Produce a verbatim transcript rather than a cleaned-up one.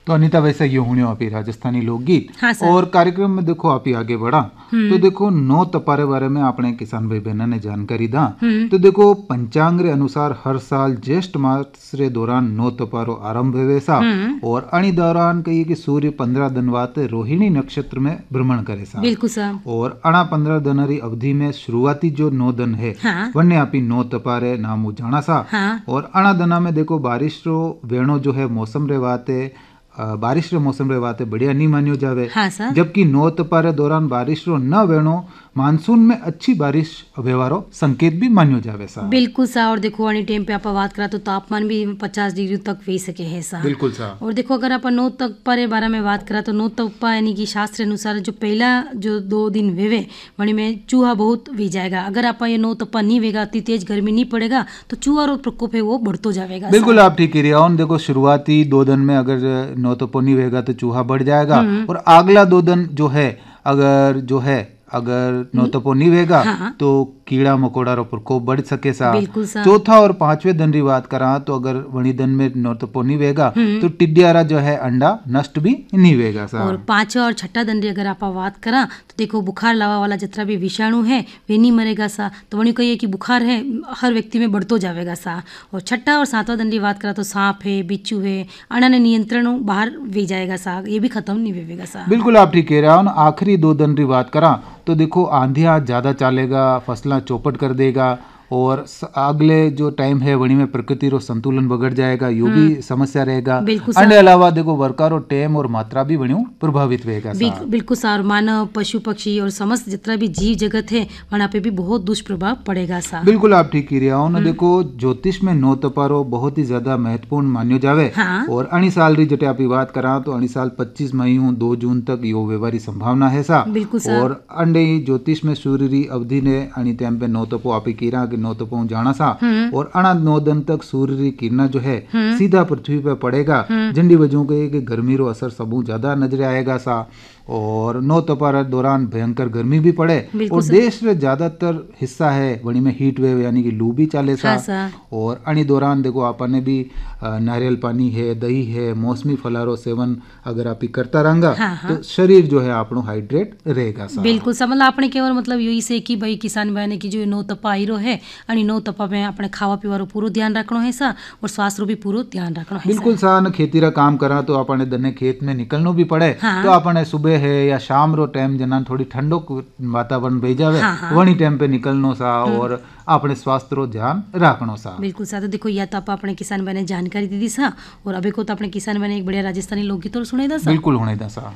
तो अनीता वैसे ये होने आप ही राजस्थानी लोकगीत। हाँ सर। और कार्यक्रम में देखो आप ही आगे बढ़ा तो देखो नौ तपारे बारे में आपने किसान भाई बहना ने जानकारी दा। तो देखो पंचांग रे अनुसार हर साल ज्येष्ठ मास रे दौरान नौ तपारो आरंभ हुए सा और अणी दौरान कहिए कि सूर्य पंद्रह दिन बाद रोहिणी नक्षत्र में भ्रमण करे सा। बिल्कुल सर। और अणा पंद्रह दिन री अवधि में शुरुआती जो नौ दिन है हाँ। वन्ने आप ही नौ तपारे नाम जाना सा। हाँ। और अणा दना में देखो बारिश रो वेणो जो है मौसम रे वाते बारिश रे मौसम रे वाते बढ़िया नहीं मान्यो जावे। हाँ सर। जबकि नौ तपारे दौरान बारिश रो न वेणो मानसून में अच्छी बारिश व्यवहारो संकेत भी मान्यो जावे सा। बिल्कुल सा। और देखो अनी टाइम पे आप बात करा तो तापमान भी पचास डिग्री तक वे सके है सा। बिल्कुल सा। और देखो अगर आप नौ तप्पा रे बारे में बात करा तो नौ तप्पा यानी कि शास्त्र अनुसार जो पहला जो दो दिन वेवे वनी में चूहा बहुत वे जाएगा। अगर आप ये नौ तप्पा नहीं वेगा अति तेज गर्मी नहीं पड़ेगा तो चूहा रो प्रकोप है वो बढ़तो जाएगा। बिल्कुल आप ठीक कह रही हो। देखो शुरुआती दो दिन में अगर नौ तप्पा नहीं वेगा तो चूहा बढ़ जाएगा और अगला दो दिन जो है अगर जो है अगर नौ तपो नहीं वेगा हाँ। तो कीड़ा मकोड़ा रो प्रकोप बढ़ सके सा। सा। चौथा और पांचवें दिन की बात करा तो अगर वणी दिन में नौ तपो नहीं वेगा तो टिड्डियारा जो है अंडा नष्ट भी नहीं वेगा सा। और पांचवा और छठा दिन की अगर आप बात करा तो देखो बुखार लावा वाला जितना भी विषाणु है वे नहीं मरेगा सा। तो वणी कहिए कि बुखार है हर व्यक्ति में बढ़तो जाएगा सा। और छठा और सातवां दिन की बात करा तो सांप है बिच्छू है अणा ने नियंत्रण बाहर वे जाएगा सा। ये भी खत्म नहीं वेगा सा। बिल्कुल आप ठीक कह रहे हो। आखिरी दो दिन की बात करा तो देखो आंधिया ज्यादा चलेगा फसला चौपट कर देगा और अगले जो टाइम है वणी में प्रकृति रो संतुलन बिगड़ जाएगा यो भी समस्या रहेगा। अन्य अलावा देखो वर्षा रो टाइम और मात्रा भी वणी प्रभावित रहेगा। बिल्कुल सार मानव पशु पक्षी और समस्त जितना भी जीव जगत है वहाँ पे भी बहुत दुष्प्रभाव पड़ेगा सा। बिल्कुल आप ठीक कह रहे हो ना। देखो ज्योतिष में नौ तपारो बहुत ही ज्यादा महत्वपूर्ण मान्यो जावे। हाँ। और अणी साल री जटे आप बात करा तो अणी साल पच्चीस मई दो जून तक यो व्यवहारी संभावना है सा। बिल्कुल और अंडे ज्योतिष में सूर्य री अवधि ने अणी टाइम पे नौ तपो आप कीरा नौ तो पहुंच जाना सा। और अणा नौ दिन तक सूर्य की किरणा जो है सीधा पृथ्वी पर पड़ेगा झंडी वजहों के गर्मी रो असर सबू ज्यादा नजर आएगा सा। और नौ तपारा दौरान भयंकर गर्मी भी पड़े और देश रे ज्यादातर हिस्सा है वणी में हीट वेव यानी कि लू भी चले सा। हाँ। और अणी दौरान देखो आपने भी नारियल पानी है दही है मौसमी फलारो सेवन अगर आप करता रहेंगा हाँ हाँ। तो शरीर जो है आपनो हाइड्रेट रहेगा सा। बिल्कुल सा। मतलब आपने केवल मतलब यही से कि भाई किसान बहने की जो नौ तपा आई रो है अणी नौ तपा में अपने खावा पीवा रो पूरा ध्यान रखना है सा और स्वास्थ्य रो भी पूरा ध्यान रखना है। बिल्कुल सा। न खेती रा काम करा तो अपने दने खेत में निकलनो भी पड़े हाँ। तो अपने सुबह है या शाम रो टाइम जना थोड़ी ठंडो वातावरण बह जावे हाँ हाँ। वही टाइम पे निकलनो सा और अपने स्वास्थ्य रो ध्यान रखनो सा। बिल्कुल सा। तो देखो या तो आप अपने किसान बहने जानकारी दी दी सा और अभी को तो अपने किसान बहने एक बढ़िया राजस्थानी लोकगीत और सुने दा सा। बिल्कुल होने दा सा।